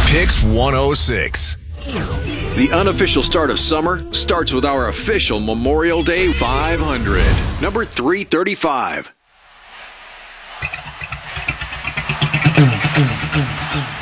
Picks 106. The unofficial start of summer starts with our official Memorial Day 500. Number 335.